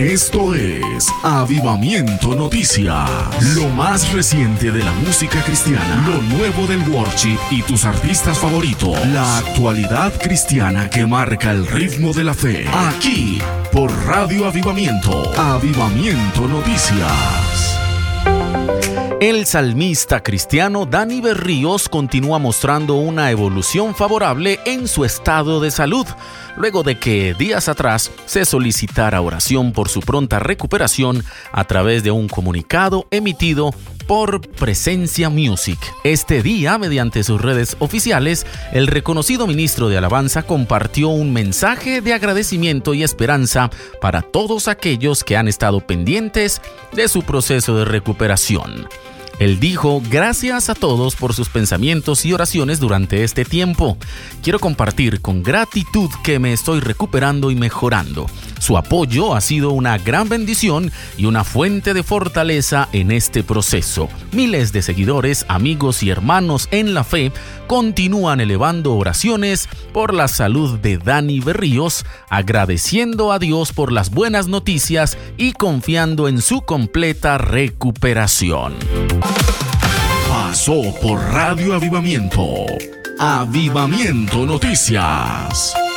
Esto es Avivamiento Noticias. Lo más reciente de la música cristiana, lo nuevo del worship y tus artistas favoritos. La actualidad cristiana que marca el ritmo de la fe. Aquí, por Radio Avivamiento. Avivamiento Noticias. El salmista cristiano Dani Berríos continúa mostrando una evolución favorable en su estado de salud, luego de que días atrás se solicitara oración por su pronta recuperación a través de un comunicado emitido por Presencia Music. Este día, mediante sus redes oficiales, el reconocido ministro de Alabanza compartió un mensaje de agradecimiento y esperanza para todos aquellos que han estado pendientes de su proceso de recuperación. Él dijo: gracias a todos por sus pensamientos y oraciones durante este tiempo. Quiero compartir con gratitud que me estoy recuperando y mejorando. Su apoyo ha sido una gran bendición y una fuente de fortaleza en este proceso. Miles de seguidores, amigos y hermanos en la fe continúan elevando oraciones por la salud de Dani Berríos, agradeciendo a Dios por las buenas noticias y confiando en su completa recuperación. Pasó por Radio Avivamiento. Avivamiento Noticias.